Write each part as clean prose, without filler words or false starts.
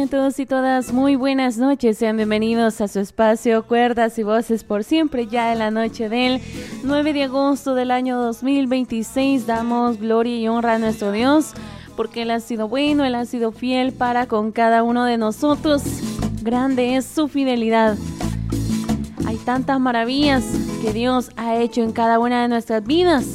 Tengan todos y todas muy buenas noches. Sean bienvenidos a su espacio Cuerdas y Voces por Siempre. Ya en la noche del 9 de agosto del año 2026 damos gloria y honra a nuestro Dios porque Él ha sido bueno, Él ha sido fiel para con cada uno de nosotros. Grande es su fidelidad. Hay tantas maravillas que Dios ha hecho en cada una de nuestras vidas.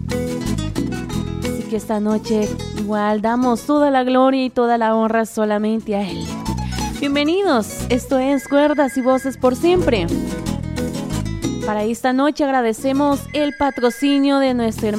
Así que esta noche igual damos toda la gloria y toda la honra solamente a Él. Bienvenidos, esto es Cuerdas y Voces por Siempre. Para esta noche agradecemos el patrocinio de nuestro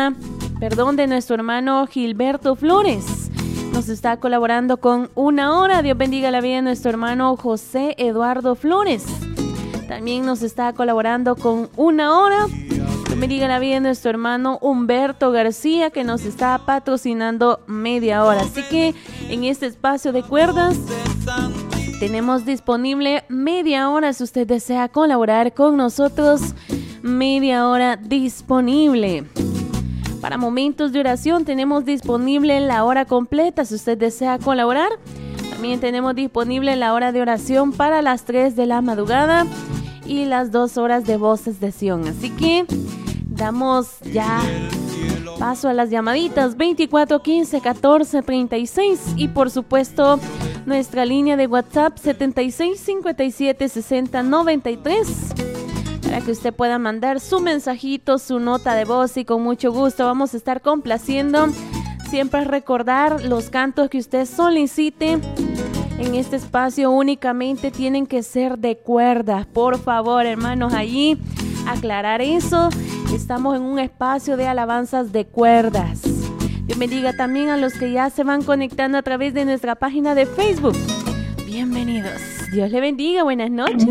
hermano Gilberto Flores. Nos está colaborando con una hora. Dios bendiga la vida de nuestro hermano José Eduardo Flores. También nos está colaborando con una hora. Dios bendiga la vida de nuestro hermano Humberto García, que nos está patrocinando media hora. Así que en este espacio de cuerdas tenemos disponible media hora. Si usted desea colaborar con nosotros, media hora disponible. Para momentos de oración tenemos disponible la hora completa. Si usted desea colaborar, también tenemos disponible la hora de oración para las 3 de la madrugada y las 2 horas de Voces de Sion. Así que damos ya paso a las llamaditas 24 15 14 36 y por supuesto nuestra línea de WhatsApp 76 57 60 93 para que usted pueda mandar su mensajito, su nota de voz y con mucho gusto vamos a estar complaciendo. Siempre recordar los cantos que usted solicite. En este espacio únicamente tienen que ser de cuerdas. Por favor, hermanos, allí aclarar eso. Estamos en un espacio de alabanzas de cuerdas. Dios bendiga también a los que ya se van conectando a través de nuestra página de Facebook. Bienvenidos. Dios le bendiga. Buenas noches.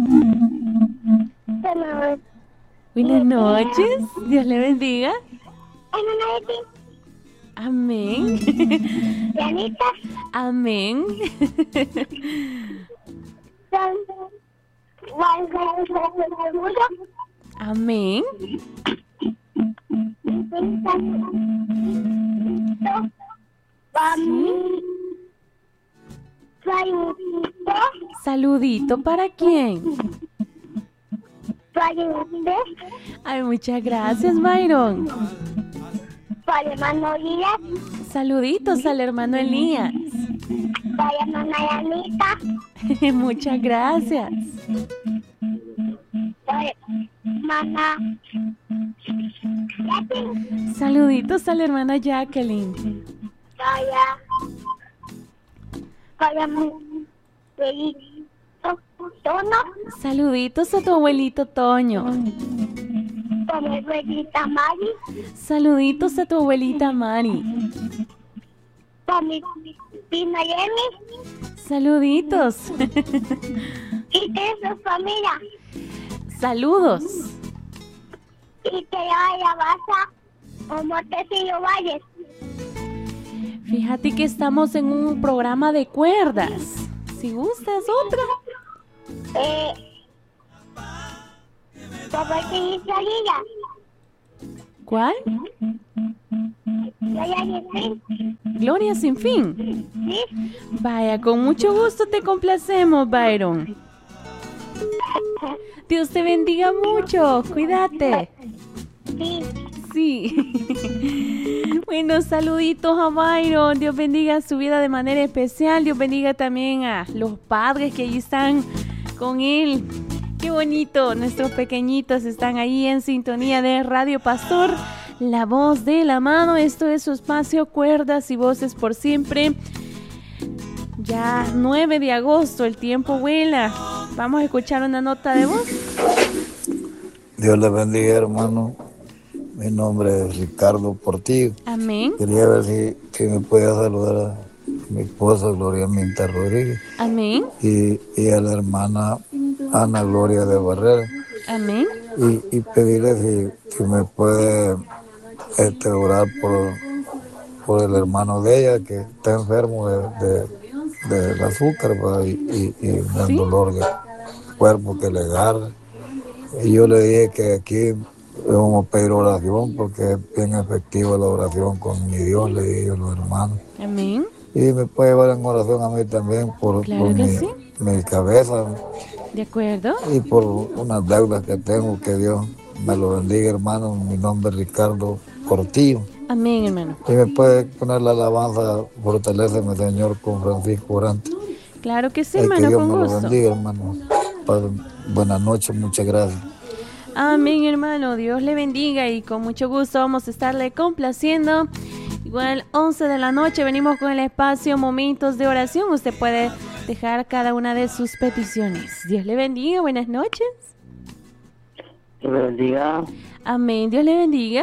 Buenas noches. Dios le bendiga. Amén. Amén. Amén. Saludito para quién. Ay, muchas gracias, Byron. Para el hermano Elías. Saluditos al hermano Elías. Para la hermana Yanita. Muchas gracias. Para hermana Jacqueline. Saluditos a la hermana Jacqueline. Para mi abuelito Toño. Saluditos a tu abuelito Toño. Para mi abuelita Mari. Saluditos a tu abuelita Mari. Para mi prima Yemi. Saluditos. Y de su familia. Saludos. Y que haya Baza o Montecillo Valles. Fíjate que estamos en un programa de cuerdas. Si gustas otra. ¿Cuál? Gloria sin fin. ¿Sí? Vaya, con mucho gusto te complacemos, Byron. Dios te bendiga mucho. Cuídate. Sí. Sí. Bueno, saluditos a Byron. Dios bendiga su vida de manera especial. Dios bendiga también a los padres que allí están con él. Qué bonito. Nuestros pequeñitos están ahí en sintonía de Radio Pastor, la voz de la mano. Esto es su espacio Cuerdas y Voces por Siempre. Ya 9 de agosto, el tiempo vuela. Vamos a escuchar una nota de voz. Dios le bendiga, hermano. Mi nombre es Ricardo Portillo. Amén. Quería ver si me podía saludar a mi esposa Gloria Minta Rodríguez. Amén. Y a la hermana Ana Gloria de Barrera. Amén. Y pedirle si me puede orar por el hermano de ella que está enfermo del azúcar, ¿verdad? y del ¿Sí? dolor de cuerpo que le agarra. Y yo le dije que aquí vamos a pedir oración porque es bien efectiva la oración con mi Dios, le dije yo a los hermanos. Amén. Y me puede llevar en oración a mí también por Claro que sí. mi cabeza ¿De acuerdo? y por unas deudas que tengo. Que Dios me lo bendiga, hermano. Mi nombre es Ricardo Cortillo. Amén, hermano. Y me puede poner la alabanza, fortaléceme, Señor, con Francisco Orante. Claro que sí, Que hermano, Dios con me lo gusto. bendiga, hermano. Padre, buenas noches, muchas gracias. Amén, hermano. Dios le bendiga y con mucho gusto vamos a estarle complaciendo. Igual 11 de la noche venimos con el espacio Momentos de Oración. Usted puede dejar cada una de sus peticiones. Dios le bendiga. Buenas noches. Dios le bendiga. Amén. Dios le bendiga.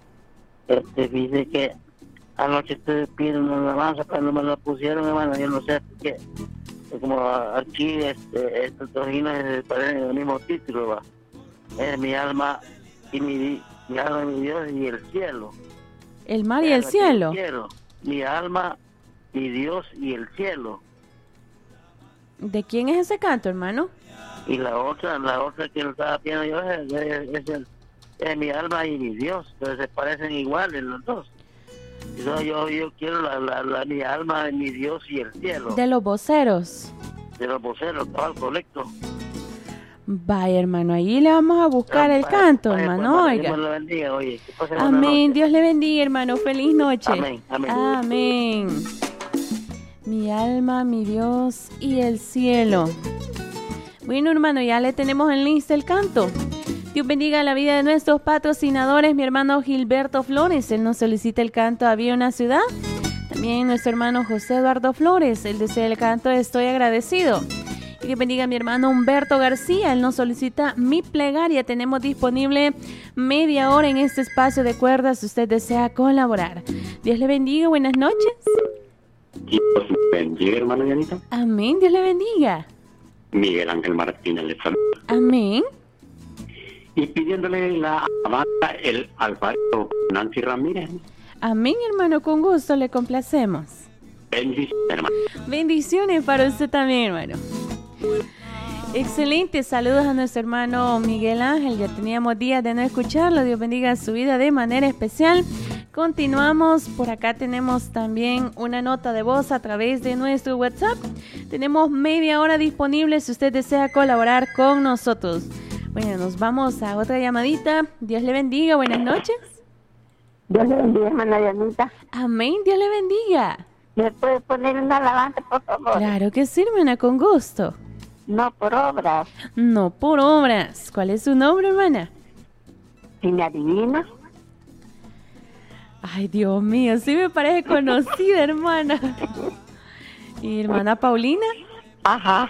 Dice que anoche te piden una alabanza, pero no me la pusieron, hermano. Yo no sé por qué. Como aquí estos dos himnos parecen el mismo título, va. Es mi alma y mi alma, mi Dios y el cielo. El mar y el cielo. Mi alma, mi Dios y el cielo. ¿De quién es ese canto, hermano? Y la otra que lo estaba pidiendo yo es mi alma y mi Dios. Entonces se parecen iguales los dos. Entonces yo quiero mi alma, mi Dios y el cielo. De los voceros. De los voceros, cabal, correcto. Vaya, hermano, ahí le vamos a buscar el canto, hermano. Oiga. Dios le bendiga, oye. Amén. Dios le bendiga, hermano. Feliz noche. Amén. Amén. Amén. Mi alma, mi Dios y el cielo. Bueno, hermano, ya le tenemos en lista el canto. Dios bendiga la vida de nuestros patrocinadores. Mi hermano Gilberto Flores, él nos solicita el canto Había una ciudad. También nuestro hermano José Eduardo Flores, él desea el canto Estoy agradecido. Y que bendiga a mi hermano Humberto García, él nos solicita Mi plegaria. Tenemos disponible media hora en este espacio de cuerdas si usted desea colaborar. Dios le bendiga, buenas noches. Dios le bendiga, hermano Yanita. Amén, Dios le bendiga. Miguel Ángel Martínez le saluda. Amén. Y pidiéndole la alabanza el alfarero Nancy Ramírez. Amén, hermano, con gusto le complacemos. Bendiciones, hermano. Bendiciones para usted también, hermano. Excelente, saludos a nuestro hermano Miguel Ángel, ya teníamos días de no escucharlo, Dios bendiga su vida de manera especial. Continuamos, por acá tenemos también una nota de voz a través de nuestro WhatsApp. Tenemos media hora disponible si usted desea colaborar con nosotros. Bueno, nos vamos a otra llamadita. Dios le bendiga, buenas noches. Dios le bendiga, hermana Dianita. Amén, Dios le bendiga. ¿Me puede poner una alabanza, por favor? Claro que sí, hermana, con gusto. No por obras. No por obras. ¿Cuál es su nombre, hermana? Si me adivina. Ay, Dios mío, sí me parece conocida, hermana. ¿Y hermana Paulina? Ajá.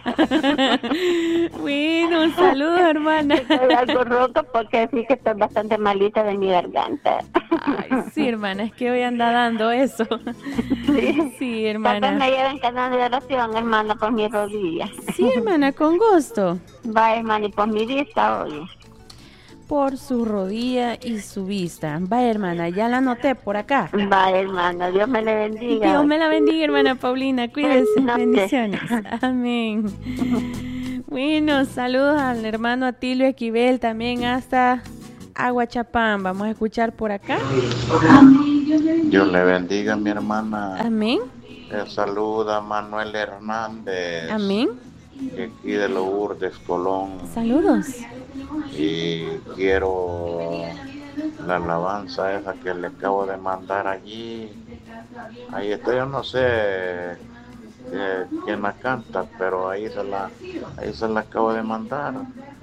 Bueno, saludos, hermana. Estoy algo roto porque sí que estoy bastante malita de mi garganta. Ay, sí, hermana, es que hoy anda dando eso. Sí, Sí, Tal vez hermana. me lleven canal de oración, hermana, por mi rodilla. Sí, hermana, con gusto. Va, hermana, y por mi vista, oye. Por su rodilla y su vista. Va, hermana, ya la anoté por acá. Va, hermana, Dios me le bendiga. Dios me la bendiga, hermana Paulina. Cuídese. No, Bendiciones. Amén. Bueno, saludos al hermano Atilio Esquivel también hasta Aguachapán. Vamos a escuchar por acá. Dios le bendiga, mi hermana. Amén. Le saluda Manuel Hernández. Amén. De aquí de Lourdes, Colón. Saludos. Y quiero la alabanza esa que le acabo de mandar allí. Ahí estoy, yo no sé quién la canta, pero ahí se la acabo de mandar.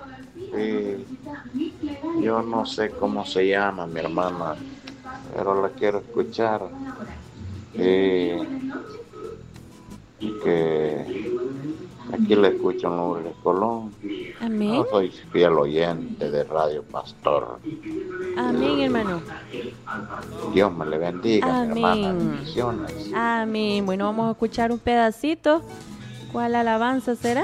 Y yo no sé cómo se llama, mi hermana, pero la quiero escuchar. Que aquí le escucho en Lourdes, Colón. Amén. Yo soy fiel oyente de Radio Pastor. Amén, hermano. Dios me le bendiga, mi hermana. Amén. Bendiciones. Amén. Bueno, vamos a escuchar un pedacito. ¿Cuál alabanza será?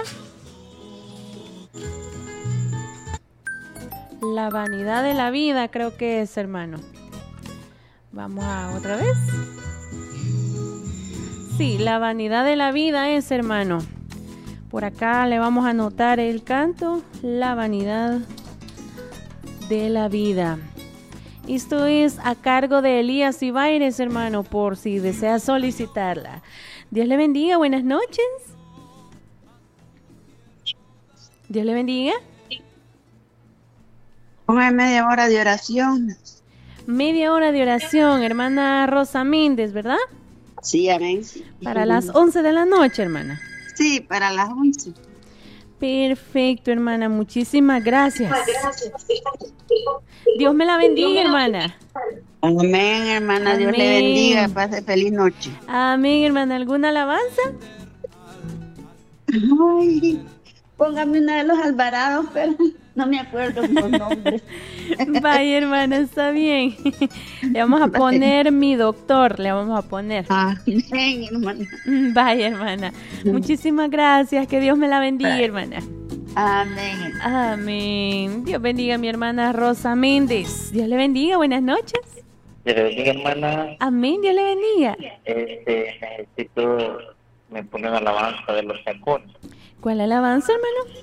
La vanidad de la vida, creo que es, hermano. Vamos a otra vez. Sí, la vanidad de la vida es, hermano. Por acá le vamos a anotar el canto, la vanidad de la vida. Esto es a cargo de Elías Ibaires, hermano, por si desea solicitarla. Dios le bendiga, buenas noches. Dios le bendiga. Una media hora de oración. Media hora de oración, hermana Rosa Méndez, ¿verdad? Sí, amén. Para las 11 de la noche, hermana. Sí, para las 11. Perfecto, hermana, muchísimas gracias. Dios me la bendiga, hermana. Amén, hermana, Amén. Dios le bendiga, pase feliz noche. Amén, hermana. ¿Alguna alabanza? Ay, póngame una de los Alvarados, pero no me acuerdo los nombres. Vaya, hermana, está bien. Le vamos a poner mi doctor, le vamos a poner. Amén, hermana. Vaya, hermana. Muchísimas gracias. Que Dios me la bendiga, hermana. Amén. Amén. Dios bendiga a mi hermana Rosa Méndez. Dios le bendiga. Buenas noches. Dios le bendiga, hermana. Amén. Dios le bendiga. Necesito me poner una alabanza de los tacones. ¿Cuál alabanza, hermano?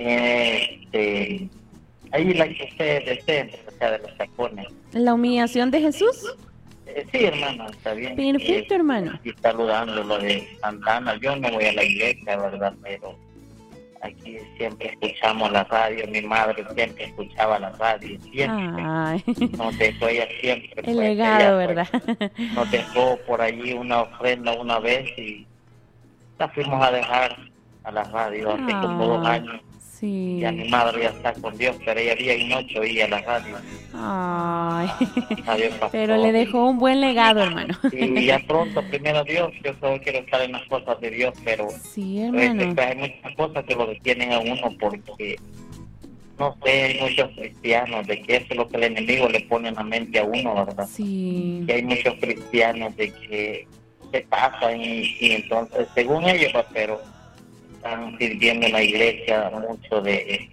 Ahí la que ustedes deseen, o sea, de los tacones. ¿La humillación de Jesús? Sí, hermano, está bien. Perfecto, hermano. Y saludando lo de Santana. Yo no voy a la iglesia, ¿verdad? Pero aquí siempre escuchamos la radio. Mi madre siempre escuchaba la radio. Siempre. Ay. Nos dejó ella siempre. El legado, ella, ¿verdad? Nos dejó por allí una ofrenda una vez y la fuimos a dejar a la radio hace como 2 años. Sí. Ya mi madre ya está con Dios, pero ella día y noche oía la radio. Ay. Adiós, pastor. Pero le dejó un buen legado, hermano. Y ya pronto, primero Dios, yo solo quiero estar en las cosas de Dios, pero sí, hermano. hay muchas cosas que lo detienen a uno porque, no sé, hay muchos cristianos de que eso es lo que el enemigo le pone en la mente a uno, ¿verdad? Sí. Y hay muchos cristianos de que se pasan y entonces, según ellos, pero están sirviendo en la iglesia mucho de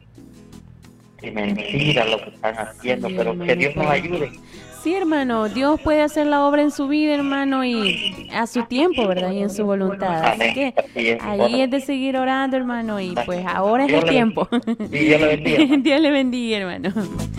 mentira lo que están haciendo, sí, pero hermano, que Dios nos ayude. Sí, hermano, Dios puede hacer la obra en su vida, hermano, y a su tiempo, ¿verdad? Y en su voluntad. Así que ahí es de seguir orando, hermano, y pues ahora es el tiempo. Dios le bendiga. Dios le bendiga, hermano.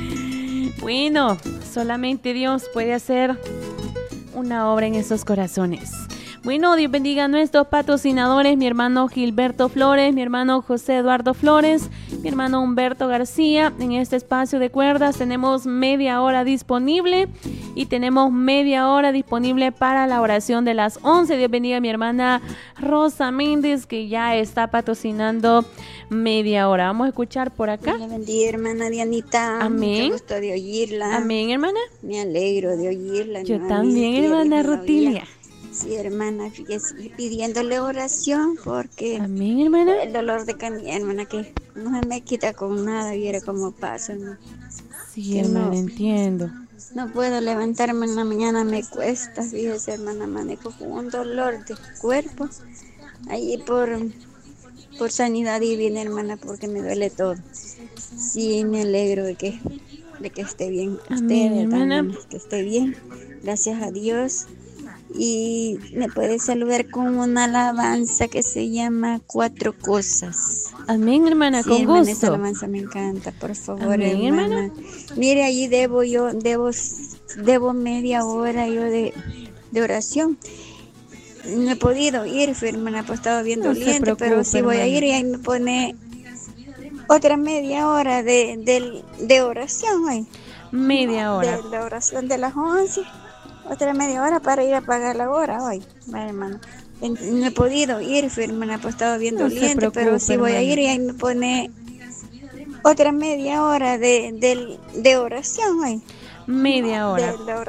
Bueno, solamente Dios puede hacer una obra en esos corazones. Bueno, Dios bendiga a nuestros patrocinadores, mi hermano Gilberto Flores, mi hermano José Eduardo Flores, mi hermano Humberto García. En este espacio de cuerdas tenemos media hora disponible y tenemos media hora disponible para la oración de las 11. Dios bendiga a mi hermana Rosa Méndez, que ya está patrocinando media hora. Vamos a escuchar por acá. Dios le bendiga, hermana Dianita. Amén. Mucho gusto de oírla. Amén, hermana. Me alegro de oírla. Yo también, hermana Rutilia. Sí, hermana, fíjese, pidiéndole oración porque amén, hermana. El dolor de mi hermana que no se me quita con nada, viera cómo pasa, ¿no? Sí, hermana, no, entiendo. No puedo levantarme en la mañana, me cuesta, fíjese, hermana, manejo con un dolor de cuerpo, ahí por sanidad divina, hermana, porque me duele todo. Sí, me alegro de que esté bien. Amén, usted, hermana. Que esté bien, gracias a Dios. Y me puede saludar con una alabanza que se llama 4 cosas. Amén, hermana, sí, con hermana, gusto. Esa alabanza me encanta, por favor, amén, hermana. Mire, allí debo media hora yo de oración. No he podido ir, hermana, pues estaba bien doliente, pero sí voy a ir y ahí me pone otra media hora de oración hoy. Media hora. De la oración de las 11. Otra media hora para ir a pagar la hora hoy, hermano. No he podido ir, hermana, pues estaba bien doliente, pero sí voy a ir y ahí me pone otra media hora de oración hoy. Media hora. De la oración.